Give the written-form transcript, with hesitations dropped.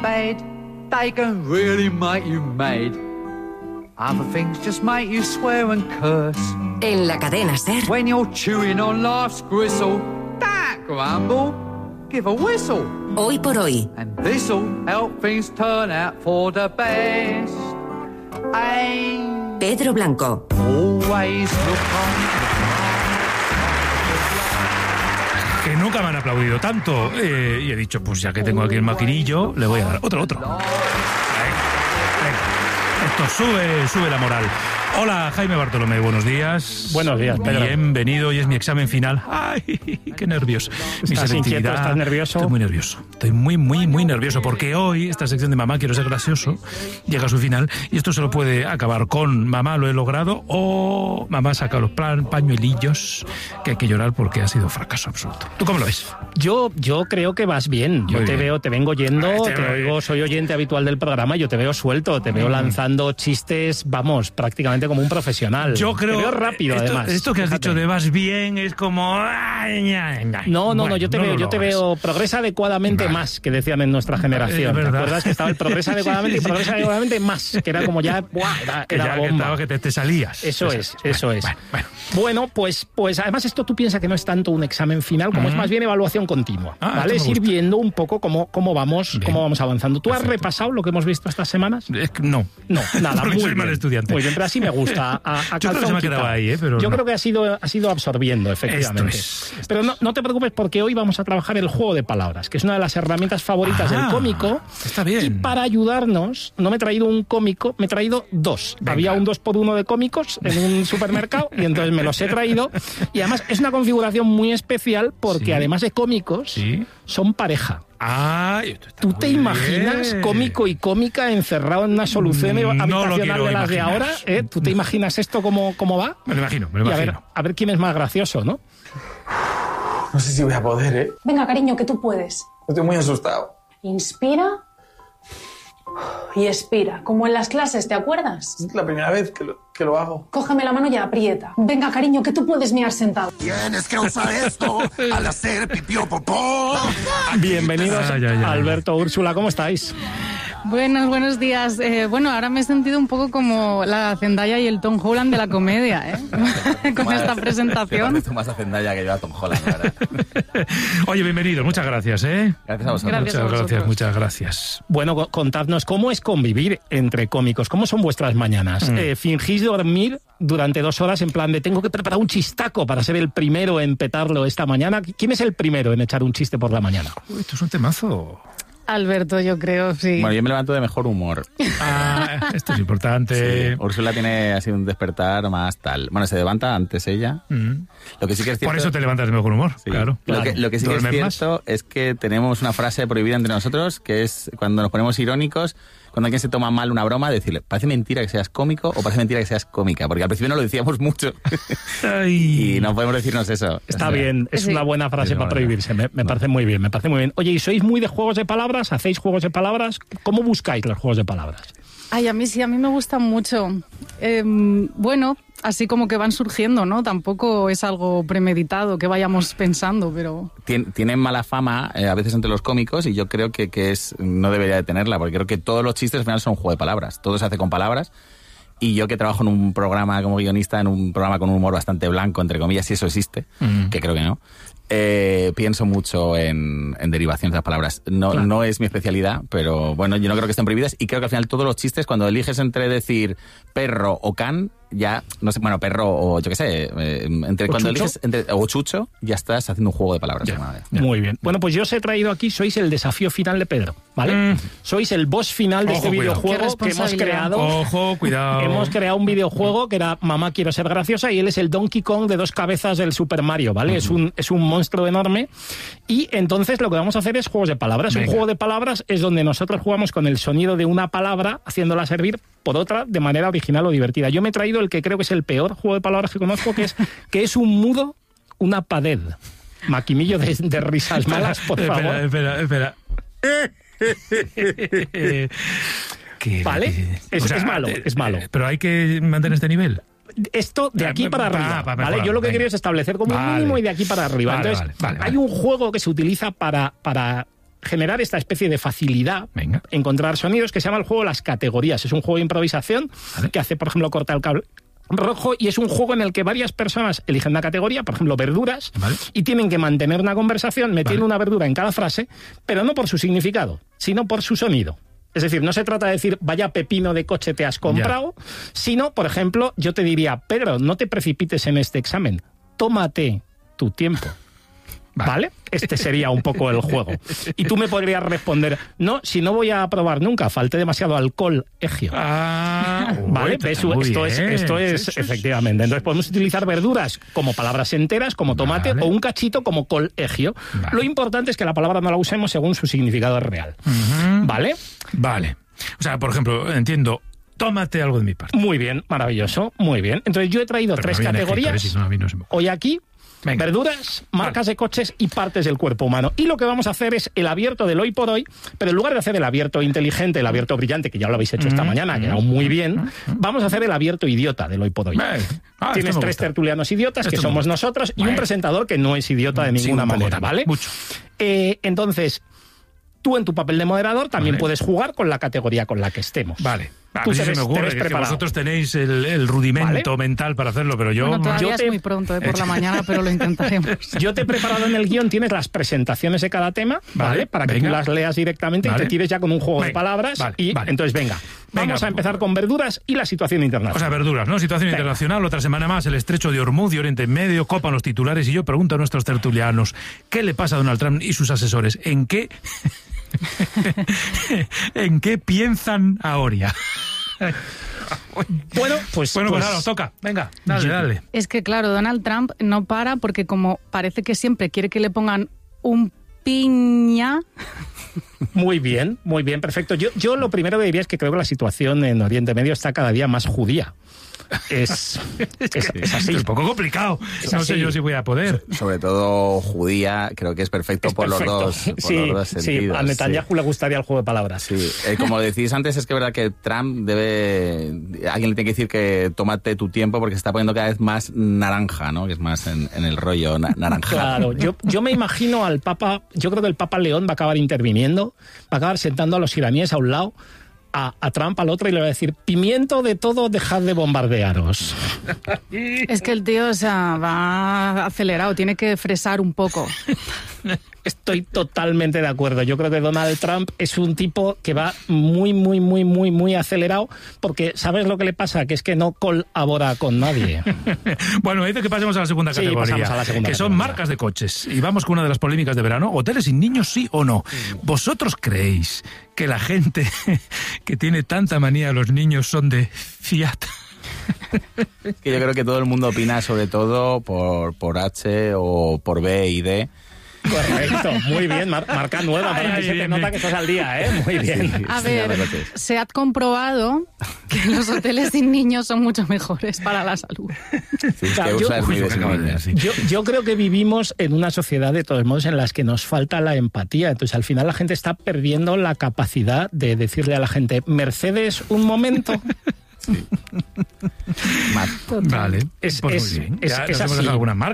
bad. They can really make you mad. Other things just make you swear and curse. En la cadena SER. When you're chewing on life's gristle, don't grumble, give a whistle. Hoy por hoy. And this'll help things turn out for the best. Pedro Blanco. Always look on. Que nunca me han aplaudido tanto. Y he dicho, pues ya que tengo aquí el maquinillo, le voy a dar otro. Venga. Esto sube la moral. Hola, Jaime Bartolomé, buenos días. Buenos días, Pedro. Bienvenido, hoy es mi examen final. ¡Ay, qué nervios! ¿Estás inquieto? ¿Estás nervioso? Estoy muy nervioso. Estoy muy nervioso porque hoy esta sección de Mamá Quiero Ser Gracioso llega a su final y esto se lo puede acabar con Mamá lo he logrado o Mamá saca los pañuelillos que hay que llorar porque ha sido fracaso absoluto. ¿Tú cómo lo ves? Yo creo que vas bien. Yo te veo, te vengo yendo, te oigo, soy oyente habitual del programa, yo te veo suelto, te veo lanzando chistes, vamos, prácticamente como un profesional. Yo creo... Te veo rápido, además. Esto que has dicho de vas bien es como... No, yo te veo progresa adecuadamente más, que decían en nuestra generación. ¿Te acuerdas que estaba el progresa adecuadamente y progresa adecuadamente más? Que era como ya... Era bomba. Que te salías. Eso es. Bueno, pues además esto tú piensas que no es tanto un examen final, como es más bien evaluación continua. ¿Vale? Es ir viendo un poco cómo vamos avanzando. ¿Tú has repasado lo que hemos visto estas semanas? No, nada, muy soy mal estudiante. Muy bien, pero así me gusta. Yo creo que se me ha quedado ahí, pero yo creo que has ido absorbiendo, efectivamente. Pero no te preocupes porque hoy vamos a trabajar el juego de palabras, que es una de las herramientas favoritas del cómico. Está bien. Y para ayudarnos, no me he traído un cómico, me he traído dos. Venga. Había un 2x1 de cómicos en un supermercado y entonces me los he traído. Y además es una configuración muy especial porque además de cómicos, son pareja. ¿Tú te imaginas cómico y cómica encerrado en una solución habitacional de las de ahora? ¿Tú te imaginas esto cómo va? Me lo imagino. A ver quién es más gracioso, ¿no? No sé si voy a poder, ¿eh? Venga, cariño, que tú puedes. Estoy muy asustado. Inspira y expira, como en las clases, ¿te acuerdas? Es la primera vez que lo hago. Cógeme la mano y aprieta. Venga, cariño, que tú puedes mirar sentado. Tienes que usar esto al hacer pipí o popó. Bienvenidos, Alberto, Úrsula, ¿cómo estáis? Buenos días. Ahora me he sentido un poco como la Zendaya y el Tom Holland de la comedia, con esta presentación. Me más a Zendaya que yo a Tom Holland, ¿verdad? Oye, bienvenido, muchas gracias, Gracias a vosotros. Muchas gracias. Bueno, contadnos, ¿cómo es convivir entre cómicos? ¿Cómo son vuestras mañanas? ¿Fingís dormir durante 2 horas en plan de tengo que preparar un chistaco para ser el primero en petarlo esta mañana? ¿Quién es el primero en echar un chiste por la mañana? Esto es un temazo. Alberto, yo creo, sí. Bueno, yo me levanto de mejor humor. Esto es importante. Sí. Úrsula tiene así un despertar más tal. Bueno, se levanta antes ella. Lo que sí que es cierto... Por eso te levantas de mejor humor, claro. Lo que sí que es cierto es que tenemos una frase prohibida entre nosotros, que es cuando nos ponemos irónicos, cuando alguien se toma mal una broma, decirle, parece mentira que seas cómico o parece mentira que seas cómica, porque al principio no lo decíamos mucho. Y no podemos decirnos eso. Está bien, es una buena frase para prohibirse, me parece muy bien, Oye, ¿y sois muy de juegos de palabras? ¿Hacéis juegos de palabras? ¿Cómo buscáis los juegos de palabras? Ay, a mí me gustan mucho. Así como que van surgiendo, ¿no? Tampoco es algo premeditado que vayamos pensando, pero... Tienen mala fama a veces entre los cómicos y yo creo que no debería de tenerla, porque creo que todos los chistes al final son un juego de palabras. Todo se hace con palabras. Y yo que trabajo en un programa como guionista, en un programa con un humor bastante blanco, entre comillas, si eso existe, que creo que no, pienso mucho en derivaciones de las palabras. No es mi especialidad, pero bueno, yo no creo que estén prohibidas y creo que al final todos los chistes, cuando eliges entre decir perro o can, ya, no sé, bueno, perro o yo qué sé, cuando eliges o chucho, ya estás haciendo un juego de palabras. Ya. Muy bien. Bueno, pues yo os he traído aquí, sois el desafío final de Pedro, ¿vale? Sois el boss final de este videojuego que hemos creado. Ojo, cuidado. Hemos creado un videojuego que era Mamá Quiero Ser Graciosa y él es el Donkey Kong de 2 cabezas del Super Mario, ¿vale? Es un monstruo enorme y entonces lo que vamos a hacer es juegos de palabras. Venga. Un juego de palabras es donde nosotros jugamos con el sonido de una palabra haciéndola servir por otra de manera original o divertida. Yo me he traído el que creo que es el peor juego de palabras que conozco, que es un mudo, una pared. Maquinillo de risas malas, por favor. Espera. ¿Vale? Es malo. Pero hay que mantener este nivel. Esto de aquí para arriba, ¿vale? Yo lo que quiero es establecer como un mínimo y de aquí para arriba. Entonces, hay un juego que se utiliza para generar esta especie de facilidad, Venga. encontrar sonidos, que se llama el juego Las Categorías. Es un juego de improvisación que hace, por ejemplo, corta el cable rojo, y es un juego en el que varias personas eligen una categoría, por ejemplo, verduras, Vale. y tienen que mantener una conversación metiendo Vale. una verdura en cada frase, pero no por su significado, sino por su sonido. Es decir, no se trata de decir, vaya pepino de coche te has comprado, sino, por ejemplo, yo te diría, Pedro, no te precipites en este examen, tómate tu tiempo. ¿Vale? Este sería un poco el juego. Y tú me podrías responder, no, si no voy a probar nunca, falté demasiado alcohol, egio. ¿Vale? Esto es Sí. efectivamente. Entonces podemos utilizar verduras como palabras enteras, como tomate, Vale. o un cachito como colegio. Vale. Lo importante es que la palabra no la usemos según su significado real. ¿Vale? Vale. O sea, por ejemplo, entiendo, tómate algo de mi parte. Muy bien, maravilloso, muy bien. Entonces yo he traído Pero tres no habían categorías. escritores, si no, a mí no se me ocurre. Hoy aquí, Venga. verduras, marcas de coches y partes del cuerpo humano. Y lo que vamos a hacer es el abierto del hoy por hoy, pero en lugar de hacer el abierto inteligente, el abierto brillante, que ya lo habéis hecho esta mañana, que era muy bien, vamos a hacer el abierto idiota del hoy por hoy. Esto Tienes me tres gusta. tertulianos idiotas, que Esto me somos gusta. nosotros, y un Bueno. presentador que no es idiota de Sí, ninguna un poco manera, también, ¿vale? mucho. Entonces, tú en tu papel de moderador también Vale. puedes jugar con la categoría con la que estemos. Vale. A Tú ver si te se ves- me te ocurre ves que preparado. vosotros tenéis el rudimento mental para hacerlo, pero yo... Bueno, todavía yo te- es muy pronto por la mañana, pero lo intentaremos. Yo te he preparado en el guión, tienes las presentaciones de cada tema, ¿vale? Vale, Para que venga. tú las leas directamente y Vale. te tires ya con un juego de Venga, palabras. vale, y vale. entonces, venga, vamos a empezar con verduras y la situación O internacional. sea, verduras, ¿no? Situación Venga. internacional, otra semana más, el estrecho de Hormuz y Oriente Medio, copan los titulares, y yo pregunto a nuestros tertulianos, ¿qué le pasa a Donald Trump y sus asesores? ¿En qué... ¿En qué piensan ahora? Bueno, pues nada, os toca. Venga, dale. Es que, claro, Donald Trump no para porque como parece que siempre quiere que le pongan un piña... muy bien, perfecto. Yo lo primero que diría es que creo que la situación en Oriente Medio está cada día más judía. Es así. Es un poco complicado. Es No así. sé yo si voy a poder. Sobre todo judía, creo que es perfecto Es por perfecto. los dos sentidos. A Netanyahu le gustaría el juego de palabras. Sí, como decís antes, es que es verdad que Trump alguien le tiene que decir que tómate tu tiempo porque se está poniendo cada vez más naranja, ¿no? Que es más en el rollo naranja. Claro, yo me imagino al Papa, yo creo que el Papa León va a acabar interviniendo, va a acabar sentando a los iraníes a un lado, a Trump al otro, y le va a decir, pimiento de todo, dejad de bombardearos. Es que el tío, o sea, va acelerado, tiene que fresar un poco. Estoy totalmente de acuerdo. Yo creo que Donald Trump es un tipo que va muy acelerado, porque ¿sabes lo que le pasa? Que es que no colabora con nadie. Bueno, dice que pasemos a la segunda Sí, categoría, pasamos a la segunda que son categoría. marcas de coches. Y vamos con una de las polémicas de verano. ¿Hoteles sin niños, sí o no? ¿Vosotros creéis que la gente que tiene tanta manía a los niños son de Fiat? Que yo creo que todo el mundo opina, sobre todo por H o por B y D. Correcto, muy bien, marca nueva, para que se te bien, nota bien. que estás al día, ¿eh? Muy bien. Sí, A sí, ver, la verdad que es. se ha comprobado que los hoteles sin niños son mucho mejores para la salud. Sí, es Claro, que yo- usa es muy Uy, de lo que acabas de semilla. decir. Yo creo que vivimos en una sociedad, de todos modos, en las que nos falta la empatía. Entonces, al final, la gente está perdiendo la capacidad de decirle a la gente, Mercedes, un momento. Vale, Es- pues es- muy bien. es- Ya es nos hemos así. dejado algunas marcas.